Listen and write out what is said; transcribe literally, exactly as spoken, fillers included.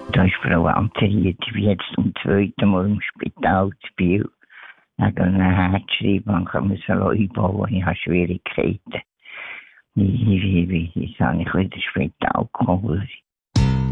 Da ist Frau Amteriert jetzt zum zweiten Mal im Spital zu Biel. Wegen einer Herzschreibung kann man sie einbauen. Ich habe Schwierigkeiten. Wie, wie, wie, wie, wie soll ich wieder ins Spital kommen?